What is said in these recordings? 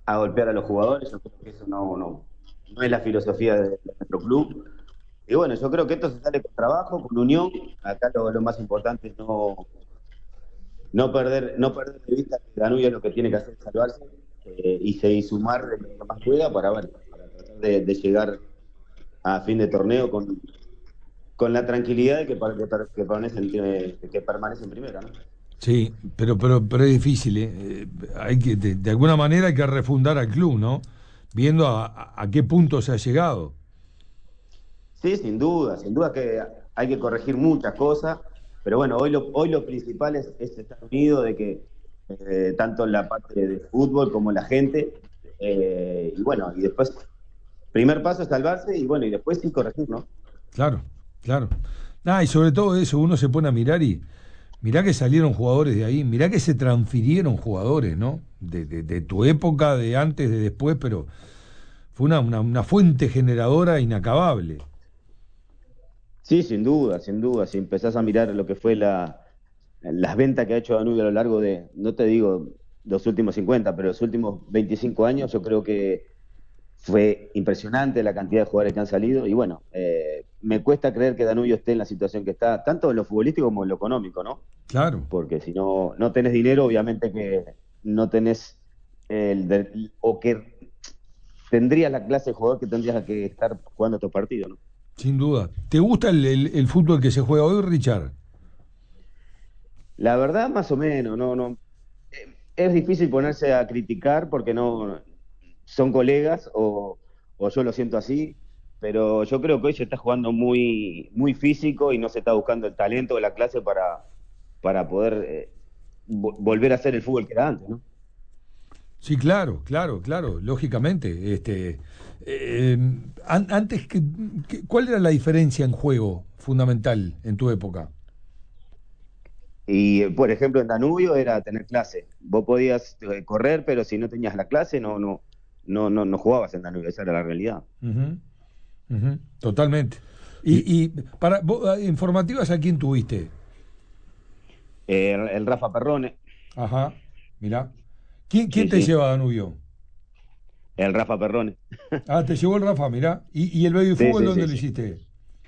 a golpear a los jugadores. Yo creo que eso no es la filosofía de nuestro club. Y bueno, yo creo que esto se sale con trabajo, con unión. Acá lo más importante es no perder de vista que Danubio lo que tiene que hacer es salvarse, y sumar de lo que más pueda para tratar de llegar a fin de torneo con la tranquilidad de que permanece en primera, ¿no? Sí, pero es difícil, ¿eh? Hay que, de alguna manera hay que refundar al club, ¿no? Viendo a qué punto se ha llegado. Sí, sin duda que hay que corregir muchas cosas, pero bueno, hoy lo principal es estar unido, de que tanto en la parte de fútbol como la gente, y bueno, y después, primer paso es salvarse y bueno, y después sí corregir, ¿no? Claro, claro. Ah, y sobre todo eso, uno se pone a mirar y mirá que salieron jugadores de ahí, mirá que se transfirieron jugadores, ¿no? De tu época, de antes, de después, pero fue una fuente generadora inacabable. Sí, sin duda, sin duda. Si empezás a mirar lo que fue las ventas que ha hecho Danubio a lo largo de, no te digo los últimos 50, pero los últimos 25 años, yo creo que fue impresionante la cantidad de jugadores que han salido. Y bueno, me cuesta creer que Danubio esté en la situación que está, tanto en lo futbolístico como en lo económico, ¿no? Claro. Porque si no tenés dinero, obviamente que no tenés o que tendrías la clase de jugador que tendrías que estar jugando estos partidos, ¿no? Sin duda. ¿Te gusta el fútbol que se juega hoy, Richard? La verdad, más o menos, no. Es difícil ponerse a criticar porque no son colegas, o yo lo siento así, pero yo creo que hoy se está jugando muy, muy físico y no se está buscando el talento de la clase para poder volver a hacer el fútbol que era antes, ¿no? Sí, claro, claro, claro, lógicamente. Eh, antes ¿cuál era la diferencia en juego fundamental en tu época? Y, por ejemplo, en Danubio era tener clase. Vos podías correr, pero si no tenías la clase, no jugabas en Danubio, esa era la realidad. Ujú, ujú, totalmente. Y Y para informativas, ¿a quién tuviste? el Rafa Perrone, Ajá, mirá. ¿Quién sí, te sí, lleva a Danubio? el Rafa Perrone. Ah, te llevó el Rafa, mirá. ¿Y el baby Sí, fútbol sí, dónde sí, lo sí. hiciste?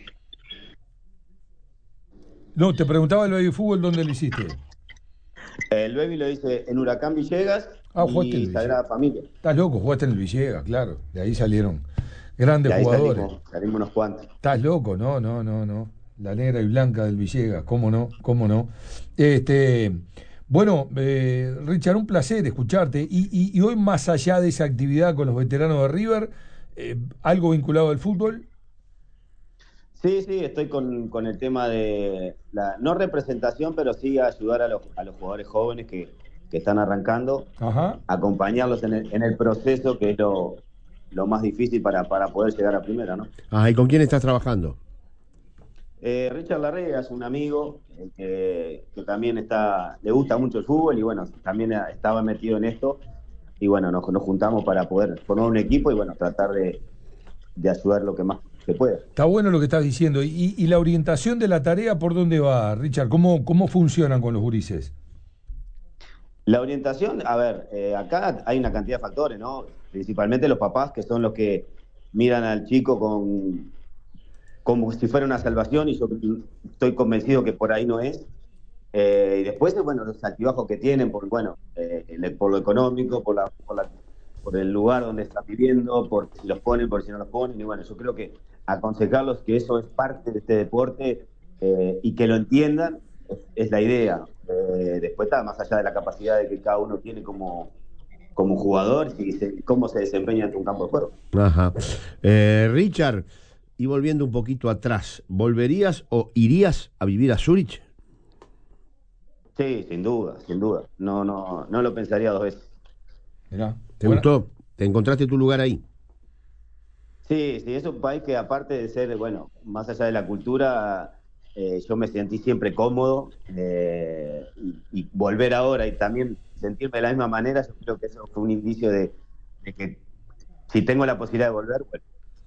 No, te preguntaba el baby fútbol dónde lo hiciste. El Baby lo hice en Huracán Villegas Ah, jugaste en y el Villegas. Sagrada Familia. Estás loco, jugaste en el Villegas, claro. De ahí salieron grandes De ahí jugadores. salimos unos cuantos. Estás loco, no, no, no, no. La negra y blanca del Villegas, cómo no, cómo no. Este, bueno, Richard, un placer escucharte. Y hoy, más allá de esa actividad con los veteranos de River, algo vinculado al fútbol. Sí, sí, estoy con el tema de la no representación, pero sí ayudar a los jugadores jóvenes que están arrancando, Ajá. acompañarlos en el proceso, que es lo más difícil para poder llegar a primera, ¿no? Ah, ¿y con quién estás trabajando? Richard Larrea es un amigo, que también le gusta mucho el fútbol y bueno, también estaba metido en esto y bueno, nos juntamos para poder formar un equipo y bueno, tratar de ayudar lo que más se pueda. Está bueno lo que estás diciendo. ¿Y la orientación de la tarea por dónde va, Richard? ¿Cómo funcionan con los gurises? La orientación, a ver, acá hay una cantidad de factores, ¿no? Principalmente los papás, que son los que miran al chico como si fuera una salvación, y yo estoy convencido que por ahí no es. Y después, bueno, los altibajos que tienen, bueno, por lo económico, por el lugar donde están viviendo, por si los ponen, por si no los ponen. Y bueno, yo creo que aconsejarlos que eso es parte de este deporte, y que lo entiendan, es la idea. Después está más allá de la capacidad de que cada uno tiene como jugador y cómo se desempeña ante un campo de juego. Ajá. Richard, y volviendo un poquito atrás, ¿volverías o irías a vivir a Zurich? Sí, sin duda, sin duda. No lo pensaría dos veces. Mirá. ¿Te Bueno, gustó? ¿Te encontraste tu lugar ahí? Sí, sí, es un país que aparte de ser, bueno, más allá de la cultura, yo me sentí siempre cómodo, y volver ahora y también sentirme de la misma manera, yo creo que eso fue un indicio de que si tengo la posibilidad de volver, bueno.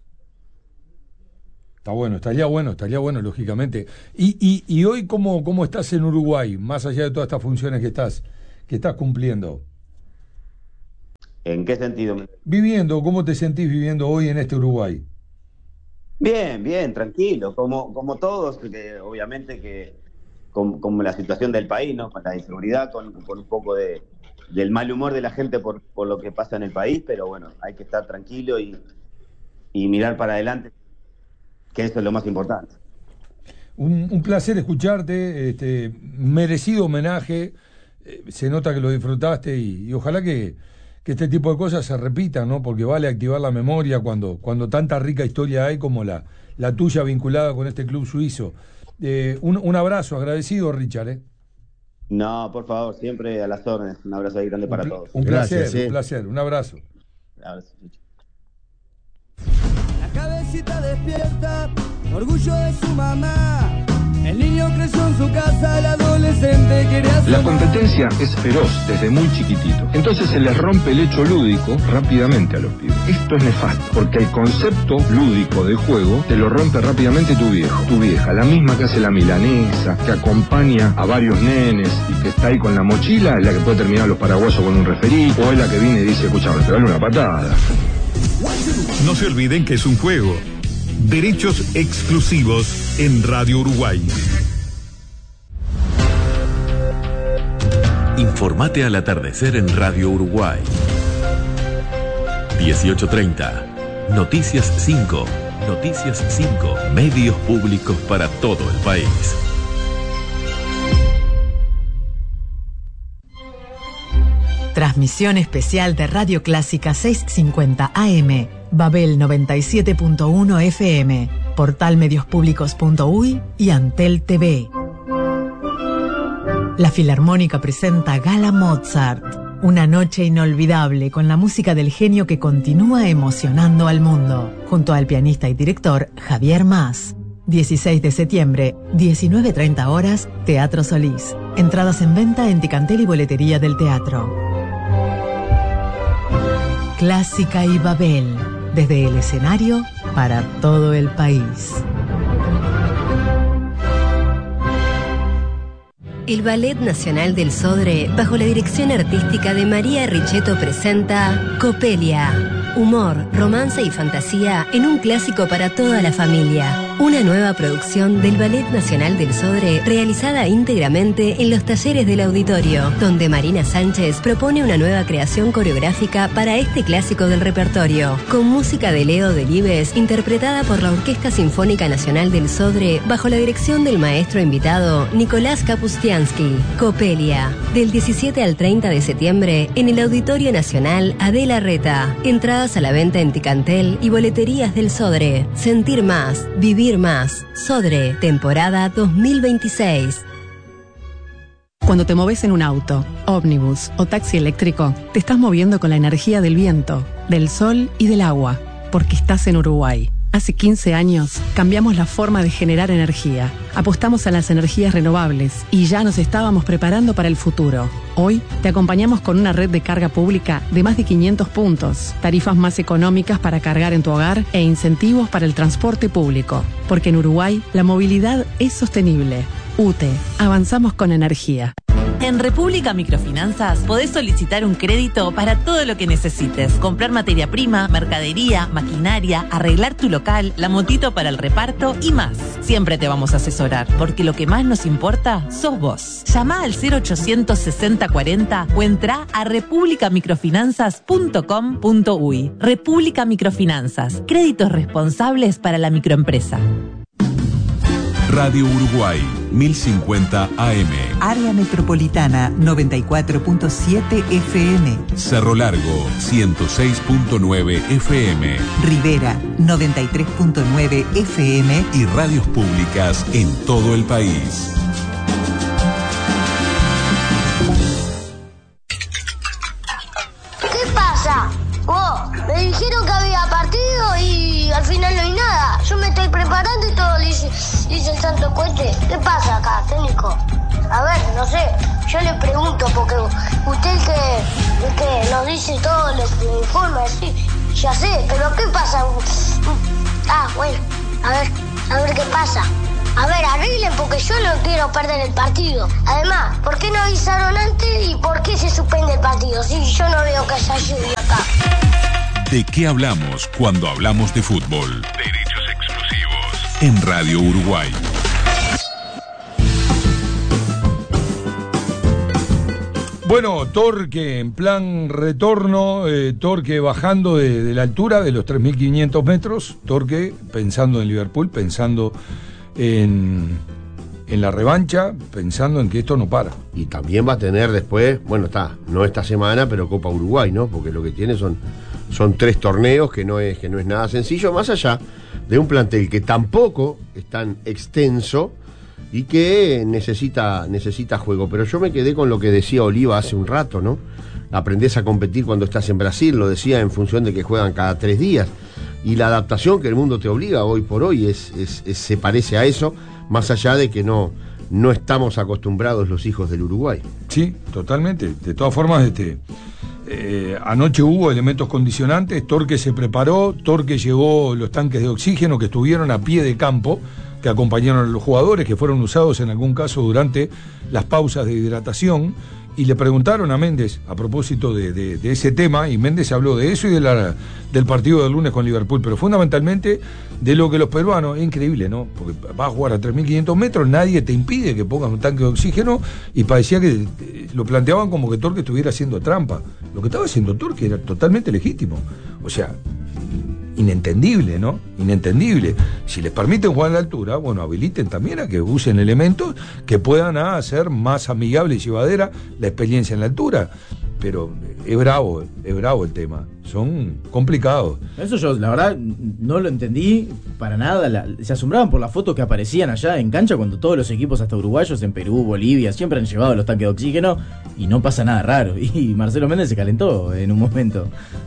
estaría bueno, lógicamente. Y hoy, ¿cómo estás en Uruguay, más allá de todas estas funciones que estás cumpliendo? ¿En qué sentido? Viviendo, ¿cómo te sentís viviendo hoy en este Uruguay? Bien, bien, tranquilo, como todos, que obviamente que como la situación del país, ¿no? Con la inseguridad, con un poco del mal humor de la gente por lo que pasa en el país, pero bueno, hay que estar tranquilo y mirar para adelante, que eso es lo más importante. Un placer escucharte, merecido homenaje, se nota que lo disfrutaste y ojalá que este tipo de cosas se repitan, ¿no? Porque vale activar la memoria cuando tanta rica historia hay como la tuya vinculada con este club suizo. Un abrazo, agradecido, Richard. No, por favor, siempre a las órdenes. Un abrazo ahí grande para todos. Un placer, Gracias, un placer, un abrazo. Abrazo. La cabecita despierta, orgullo de su mamá. El niño creció en su casa, el adolescente quería ser La competencia es feroz desde muy chiquitito. Entonces se les rompe el hecho lúdico rápidamente a los pibes. Esto es nefasto, porque el concepto lúdico de juego te lo rompe rápidamente tu viejo, tu vieja, la misma que hace la milanesa, que acompaña a varios nenes y que está ahí con la mochila, es la que puede terminar los paraguasos con un referí, o es la que viene y dice, escuchame, pegale una patada. No se olviden que es un juego. Derechos exclusivos en Radio Uruguay. Informate al atardecer en Radio Uruguay. 18:30. Noticias 5. Noticias 5. Medios públicos para todo el país. Transmisión especial de Radio Clásica 650 AM, Babel 97.1 FM, Portal Mediospublicos.uy y Antel TV. La Filarmónica presenta Gala Mozart, una noche inolvidable con la música del genio que continúa emocionando al mundo, junto al pianista y director Javier Mas. 16 de septiembre, 19:30 horas, Teatro Solís. Entradas en venta en Ticantel y boletería del teatro. Clásica y Babel, desde el escenario para todo el país. El Ballet Nacional del Sodre, bajo la dirección artística de María Richetto, presenta Copelia. Humor, romance y fantasía en un clásico para toda la familia. Una nueva producción del Ballet Nacional del Sodre, realizada íntegramente en los talleres del auditorio, donde Marina Sánchez propone una nueva creación coreográfica para este clásico del repertorio, con música de Leo Delibes, interpretada por la Orquesta Sinfónica Nacional del Sodre, bajo la dirección del maestro invitado Nicolás Kapustiansky. Copelia, del 17 al 30 de septiembre, en el Auditorio Nacional Adela Reta. Entradas a la venta en Ticantel y boleterías del Sodre. Sentir más, vivir más. Sodre, temporada 2026. Cuando te moves en un auto, ómnibus o taxi eléctrico, te estás moviendo con la energía del viento, del sol y del agua, porque estás en Uruguay. Hace 15 años cambiamos la forma de generar energía. Apostamos a las energías renovables y ya nos estábamos preparando para el futuro. Hoy te acompañamos con una red de carga pública de más de 500 puntos, tarifas más económicas para cargar en tu hogar e incentivos para el transporte público. Porque en Uruguay la movilidad es sostenible. UTE, avanzamos con energía. En República Microfinanzas podés solicitar un crédito para todo lo que necesites. Comprar materia prima, mercadería, maquinaria, arreglar tu local, la motito para el reparto y más. Siempre te vamos a asesorar, porque lo que más nos importa sos vos. Llama al 0800 60 40 o entra a republicamicrofinanzas.com.uy. República Microfinanzas. Créditos responsables para la microempresa. Radio Uruguay, 1050 AM. Área Metropolitana, 94.7 FM. Cerro Largo, 106.9 FM. Rivera, 93.9 FM. Y radios públicas en todo el país. ¿Qué pasa? Me dijeron que había partido y al final no hay nada. Yo me estoy preparando y todo dice el santo cohete. ¿Qué pasa acá, técnico? A ver, no sé, yo le pregunto porque usted que nos dice todo lo que informa, sí, ya sé, pero ¿qué pasa? Bueno, a ver qué pasa. A ver, arreglen porque yo no quiero perder el partido. Además, ¿por qué no avisaron antes y por qué se suspende el partido? Si yo no veo que haya lluvia acá. ¿De qué hablamos cuando hablamos de fútbol? Derechos exclusivos en Radio Uruguay. Bueno, Torque en plan retorno, Torque bajando de la altura de los 3.500 metros, Torque pensando en Liverpool, pensando en la revancha, pensando en que esto no para. Y también va a tener después, bueno, no esta semana, pero Copa Uruguay, ¿no? Porque lo que tiene son 3 torneos, que no es nada sencillo, más allá de un plantel que tampoco es tan extenso y que necesita juego. Pero yo me quedé con lo que decía Oliva hace un rato, ¿no? Aprendés a competir cuando estás en Brasil, lo decía en función de que juegan cada 3 días. Y la adaptación que el mundo te obliga hoy por hoy se parece a eso, más allá de que no estamos acostumbrados los hijos del Uruguay. Sí, totalmente. De todas formas, anoche hubo elementos condicionantes, Torque se preparó, Torque llevó los tanques de oxígeno que estuvieron a pie de campo, que acompañaron a los jugadores, que fueron usados en algún caso durante las pausas de hidratación, y le preguntaron a Méndez a propósito de ese tema, y Méndez habló de eso y del partido del lunes con Liverpool, pero fundamentalmente de lo que los peruanos, es increíble, ¿no? Porque vas a jugar a 3.500 metros, nadie te impide que pongas un tanque de oxígeno, y parecía que lo planteaban como que Torque estuviera haciendo trampa. Lo que estaba haciendo Torque era totalmente legítimo. O sea, inentendible, ¿no? Inentendible. Si les permiten jugar a la altura, bueno, habiliten también a que usen elementos que puedan hacer más amigable y llevadera la experiencia en la altura. Pero es bravo el tema. Son complicados. Eso yo, la verdad, no lo entendí para nada. Se asombraban por las fotos que aparecían allá en cancha cuando todos los equipos, hasta uruguayos, en Perú, Bolivia, siempre han llevado los tanques de oxígeno y no pasa nada raro. Y Marcelo Méndez se calentó en un momento.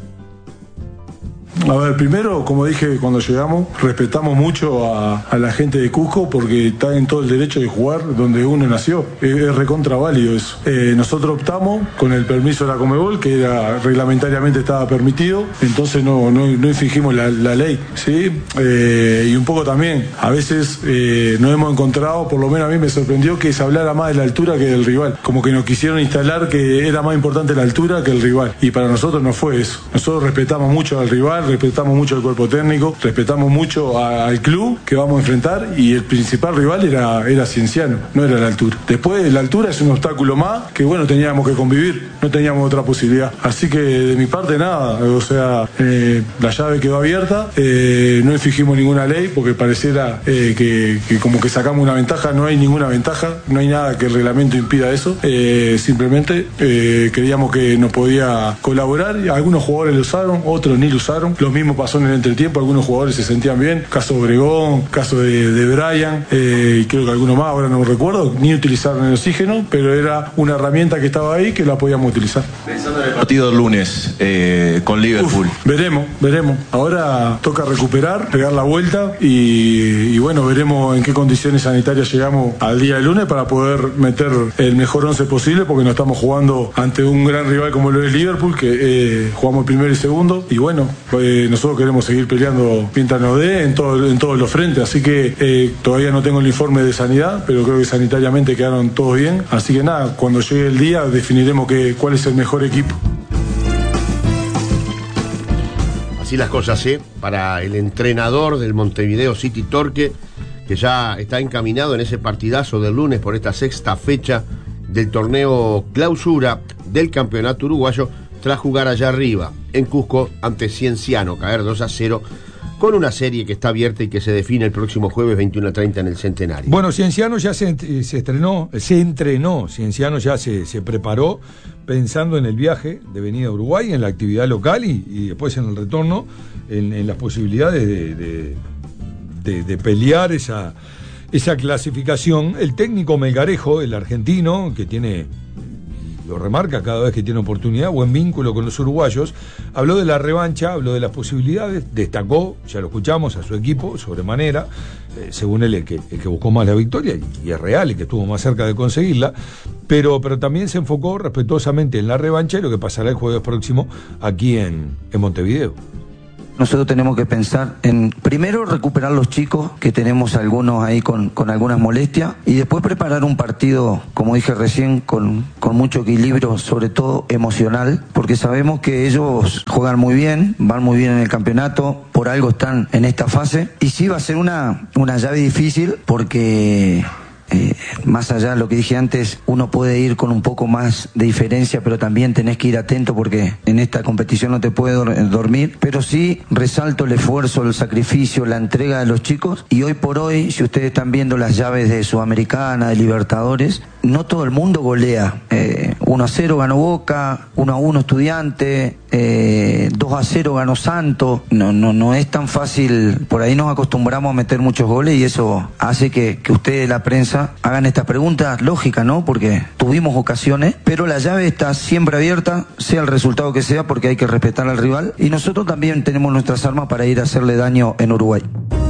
A ver, primero, como dije cuando llegamos, respetamos mucho a la gente de Cusco porque está en todo el derecho de jugar donde uno nació. Es recontra válido eso. Nosotros optamos con el permiso de la Conmebol, que reglamentariamente estaba permitido, entonces no infringimos la ley, ¿sí? Y un poco también, a veces nos hemos encontrado, por lo menos a mí me sorprendió, que se hablara más de la altura que del rival. Como que nos quisieron instalar que era más importante la altura que el rival. Y para nosotros no fue eso. Nosotros respetamos mucho al rival, respetamos mucho al cuerpo técnico, respetamos mucho al club que vamos a enfrentar, y el principal rival era Cienciano, no era la altura. Después la altura es un obstáculo más que bueno, teníamos que convivir, no teníamos otra posibilidad. Así que de mi parte nada, o sea, la llave quedó abierta, no infringimos ninguna ley porque pareciera que como que sacamos una ventaja. No hay ninguna ventaja, no hay nada que el reglamento impida eso, simplemente creíamos que nos podía colaborar. Algunos jugadores lo usaron, otros ni lo usaron. Lo mismo pasó en el entretiempo, algunos jugadores se sentían bien, caso Obregón, caso de Brian, y creo que alguno más, ahora no recuerdo, ni utilizaron el oxígeno, pero era una herramienta que estaba ahí que la podíamos utilizar. Pensando en el partido del lunes con Liverpool. Veremos. Ahora toca recuperar, pegar la vuelta y bueno, veremos en qué condiciones sanitarias llegamos al día del lunes para poder meter el mejor 11 posible, porque no estamos jugando ante un gran rival como lo es Liverpool, que jugamos el primero y segundo, y bueno, nosotros queremos seguir peleando mientras nos dé en todos los frentes, así que todavía no tengo el informe de sanidad, pero creo que sanitariamente quedaron todos bien, así que nada, cuando llegue el día definiremos cuál es el mejor equipo. Así las cosas, para el entrenador del Montevideo City, Torque, que ya está encaminado en ese partidazo del lunes por esta 6ª fecha del torneo clausura del campeonato uruguayo, tras jugar allá arriba, en Cusco, ante Cienciano, caer 2-0, con una serie que está abierta y que se define el próximo jueves 21:30 en el Centenario. Bueno, Cienciano ya se entrenó, Cienciano ya se preparó pensando en el viaje de venida a Uruguay, en la actividad local y después en el retorno, en las posibilidades de pelear esa clasificación. El técnico Melgarejo, el argentino, que tiene, lo remarca cada vez que tiene oportunidad, buen vínculo con los uruguayos, habló de la revancha, habló de las posibilidades, destacó, ya lo escuchamos, a su equipo sobremanera, según él el que buscó más la victoria, y es real, el que estuvo más cerca de conseguirla, pero también se enfocó respetuosamente en la revancha y lo que pasará el jueves próximo aquí en Montevideo. nosotros tenemos que pensar en, primero, recuperar los chicos, que tenemos algunos ahí con algunas molestias, y después preparar un partido, como dije recién, con mucho equilibrio, sobre todo emocional, porque sabemos que ellos juegan muy bien, van muy bien en el campeonato, por algo están en esta fase, y sí va a ser una llave difícil, porque más allá de lo que dije antes, uno puede ir con un poco más de diferencia, pero también tenés que ir atento, porque en esta competición no te puedes dormir. Pero sí resalto el esfuerzo, el sacrificio, la entrega de los chicos, y hoy por hoy, si ustedes están viendo las llaves de Sudamericana, de Libertadores, no todo el mundo golea. 1-0 ganó Boca, 1-1 Estudiante, 2-0 ganó Santos. No es tan fácil. Por ahí nos acostumbramos a meter muchos goles, y eso hace que ustedes, la prensa, hagan estas preguntas lógicas, ¿no? Porque tuvimos ocasiones, pero la llave está siempre abierta, sea el resultado que sea, porque hay que respetar al rival, y nosotros también tenemos nuestras armas para ir a hacerle daño en Uruguay.